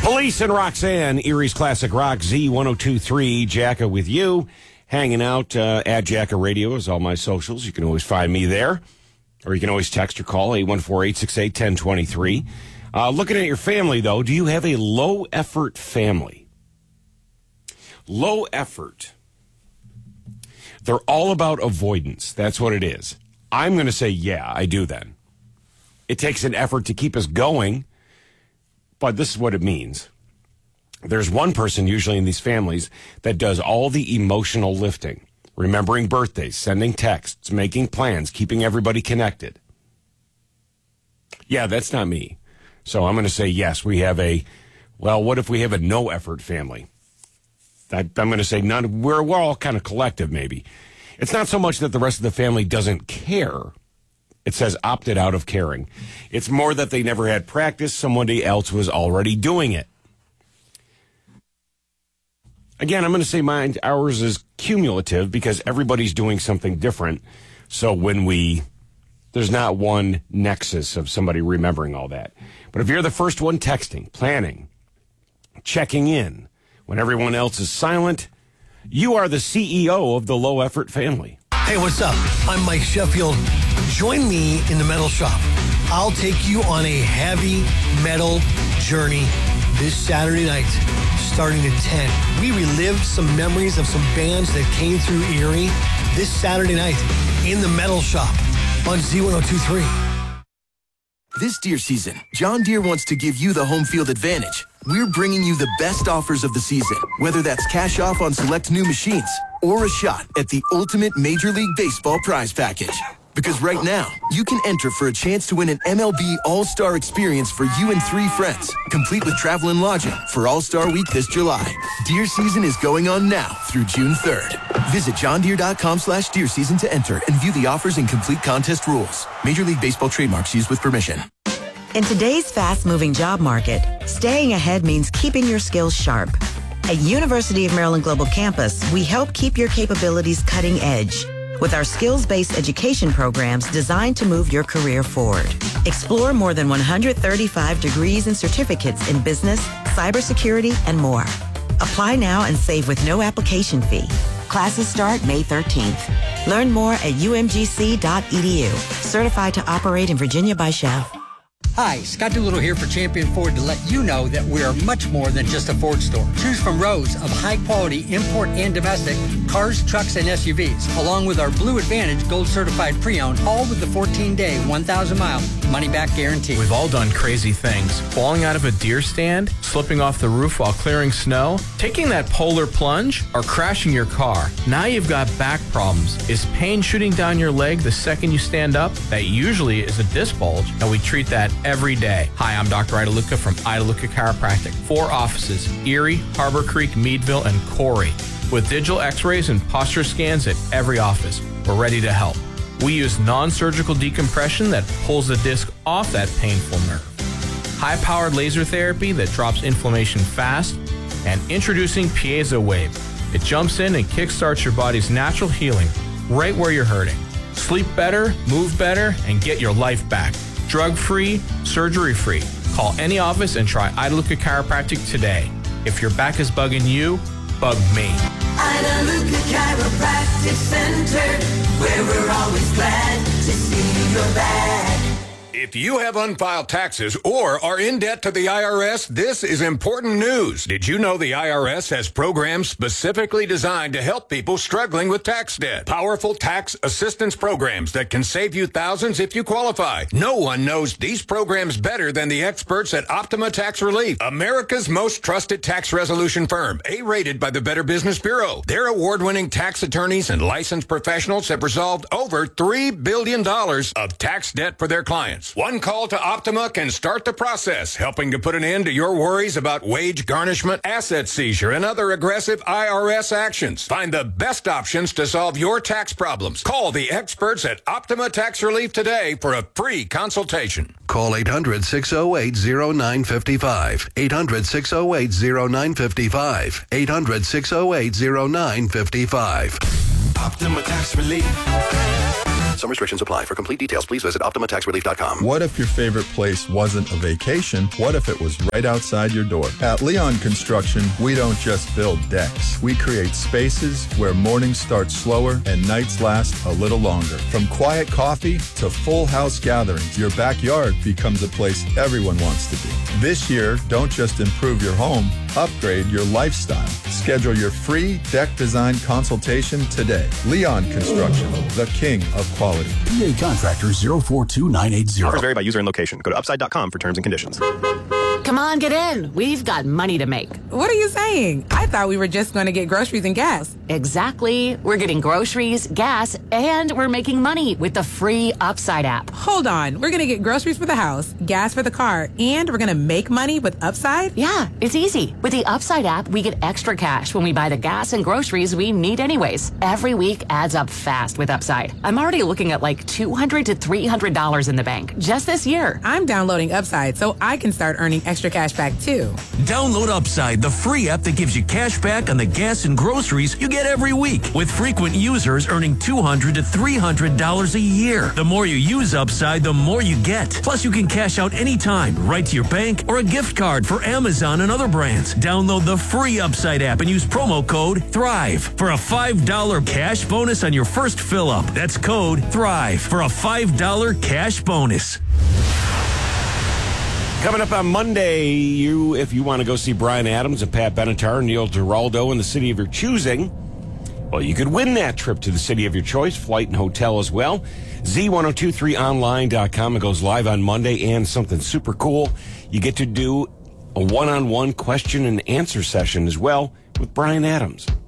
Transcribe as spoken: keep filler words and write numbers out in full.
Police and Roxanne, Erie's Classic Rock, Z ten twenty-three, Jacka with you. Hanging out uh, at Jacka Radio is all my socials. You can always find me there. Or you can always text or call eight one four, eight six eight, one zero two three. Uh, looking at your family, though, do you have a low-effort family? Low effort. They're all about avoidance. That's what it is. I'm going to say, yeah, I do then. It takes an effort to keep us going, but this is what it means. There's one person usually in these families that does all the emotional lifting, remembering birthdays, sending texts, making plans, keeping everybody connected. Yeah, that's not me. So I'm going to say, yes, we have a, well, what if we have a no-effort family? I, I'm going to say none. We're, we're all kind of collective, maybe. It's not so much that the rest of the family doesn't care. It says opted out of caring. It's more that they never had practice. Somebody else was already doing it. Again, I'm going to say mine, ours is cumulative because everybody's doing something different. So when we, there's not one nexus of somebody remembering all that. But if you're the first one texting, planning, checking in, when everyone else is silent, you are the C E O of the low-effort family. Hey, what's up? I'm Mike Sheffield. Join me in the Metal Shop. I'll take you on a heavy metal journey this Saturday night, starting at ten. We relived some memories of some bands that came through Erie this Saturday night in the Metal Shop on Z ten twenty-three. This Deere season, John Deere wants to give you the home field advantage. We're bringing you the best offers of the season, whether that's cash off on select new machines or a shot at the ultimate Major League Baseball prize package. Because right now, you can enter for a chance to win an M L B All-Star experience for you and three friends, complete with travel and lodging for All-Star Week this July. Deer season is going on now through June third. Visit johndeere.com slash deer season to enter and view the offers and complete contest rules. Major League Baseball trademarks used with permission. In today's fast-moving job market, staying ahead means keeping your skills sharp. At University of Maryland Global Campus, we help keep your capabilities cutting edge with our skills-based education programs designed to move your career forward. Explore more than one hundred thirty-five degrees and certificates in business, cybersecurity, and more. Apply now and save with no application fee. Classes start May thirteenth. Learn more at u m g c dot e d u. Certified to operate in Virginia by S C H A F. Hi, Scott Doolittle here for Champion Ford to let you know that we are much more than just a Ford store. Choose from rows of high-quality import and domestic cars, trucks, and S U Vs, along with our Blue Advantage Gold Certified Pre-Owned, all with the fourteen-day, one thousand mile money-back guarantee. We've all done crazy things. Falling out of a deer stand, slipping off the roof while clearing snow, taking that polar plunge, or crashing your car. Now you've got back problems. Is pain shooting down your leg the second you stand up? That usually is a disc bulge, and we treat that every day. Hi, I'm Doctor Ida Luca from Ida Luca Chiropractic. Four offices, Erie, Harbor Creek, Meadville, and Corey. With digital x-rays and posture scans at every office, we're ready to help. We use non-surgical decompression that pulls the disc off that painful nerve. High-powered laser therapy that drops inflammation fast, and introducing Piezo Wave. It jumps in and kickstarts your body's natural healing right where you're hurting. Sleep better, move better, and get your life back. Drug-free, surgery-free. Call any office and try Ida Luca Chiropractic today. If your back is bugging you, bug me. Ida Luca Chiropractic Center, where we're always glad to see your back. If you have unfiled taxes or are in debt to the I R S, this is important news. Did you know the I R S has programs specifically designed to help people struggling with tax debt? Powerful tax assistance programs that can save you thousands if you qualify. No one knows these programs better than the experts at Optima Tax Relief, America's most trusted tax resolution firm, A-rated by the Better Business Bureau. Their award-winning tax attorneys and licensed professionals have resolved over three billion dollars of tax debt for their clients. One call to Optima can start the process, helping to put an end to your worries about wage garnishment, asset seizure, and other aggressive I R S actions. Find the best options to solve your tax problems. Call the experts at Optima Tax Relief today for a free consultation. Call eight hundred, six oh eight, oh nine five five. eight hundred, six oh eight, oh nine five five. eight hundred, six oh eight, oh nine five five. Optima Tax Relief. Some restrictions apply. For complete details, please visit Optima Tax Relief dot com. What if your favorite place wasn't a vacation? What if it was right outside your door? At Leon Construction, we don't just build decks. We create spaces where mornings start slower and nights last a little longer. From quiet coffee to full house gatherings, your backyard becomes a place everyone wants to be. This year, don't just improve your home, upgrade your lifestyle. Schedule your free deck design consultation today. Leon Construction, the king of quality. P A Contractor zero four two nine eight zero. Offers vary by user and location. Go to upside dot com for terms and conditions. Come on, get in. We've got money to make. What are you saying? I thought we were just going to get groceries and gas. Exactly. We're getting groceries, gas, and we're making money with the free Upside app. Hold on. We're going to get groceries for the house, gas for the car, and we're going to make money with Upside? Yeah, it's easy. With the Upside app, we get extra cash when we buy the gas and groceries we need anyways. Every week adds up fast with Upside. I'm already looking at like two hundred to three hundred dollars in the bank just this year. I'm downloading Upside so I can start earning extra cash back too. Download Upside, the free app that gives you cash back on the gas and groceries you get every week, with frequent users earning two hundred to three hundred dollars a year. The more you use Upside, the more you get. Plus, you can cash out anytime, right to your bank or a gift card for Amazon and other brands. Download the free Upside app and use promo code THRIVE for a five dollars cash bonus on your first fill up. That's code THRIVE for a five dollars cash bonus. Coming up on Monday, you if you want to go see Bryan Adams and Pat Benatar, Neil Giraldo in the city of your choosing, well, you could win that trip to the city of your choice, flight and hotel as well. Z ten twenty-three online dot com. It goes live on Monday, and something super cool. You get to do a one-on-one question and answer session as well with Bryan Adams.